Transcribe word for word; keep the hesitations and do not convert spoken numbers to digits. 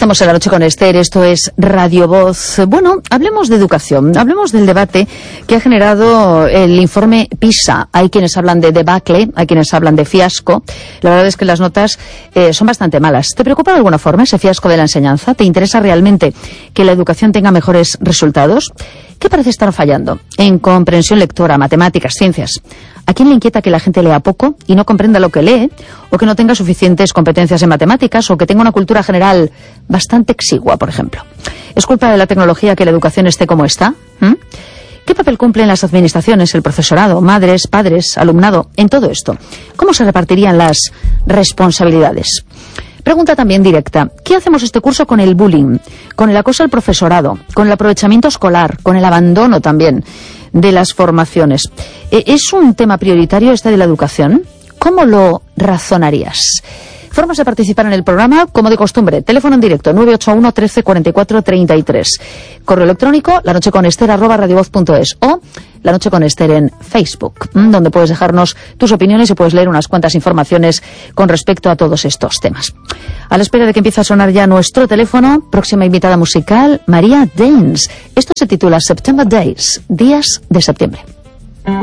Estamos en La Noche con Esther, esto es Radio Voz. Bueno, hablemos de educación, hablemos del debate que ha generado el informe PISA. Hay quienes hablan de debacle, hay quienes hablan de fiasco. La verdad es que las notas eh, son bastante malas. ¿Te preocupa de alguna forma ese fiasco de la enseñanza? ¿Te interesa realmente que la educación tenga mejores resultados? ¿Qué parece estar fallando? En comprensión lectora, matemáticas, ciencias. ¿A quién le inquieta que la gente lea poco y no comprenda lo que lee? ¿O que no tenga suficientes competencias en matemáticas? ¿O que tenga una cultura general bastante exigua, por ejemplo? ¿Es culpa de la tecnología que la educación esté como está? ¿Mm? ¿Qué papel cumplen las administraciones, el profesorado, madres, padres, alumnado en todo esto? ¿Cómo se repartirían las responsabilidades? Pregunta también directa. ¿Qué hacemos este curso con el bullying, con el acoso al profesorado, con el aprovechamiento escolar, con el abandono también de las formaciones? ¿Es un tema prioritario este de la educación? ¿Cómo lo razonarías? Formas de participar en el programa, como de costumbre. Teléfono en directo, nueve ocho uno, trece, cuarenta y cuatro, treinta y tres. Correo electrónico, lanocheconester arroba radiovoz punto es o La Noche con Esther en Facebook, donde puedes dejarnos tus opiniones y puedes leer unas cuantas informaciones con respecto a todos estos temas. A la espera de que empiece a sonar ya nuestro teléfono, próxima invitada musical, María Dance. Esto se titula September Days, Días de Septiembre.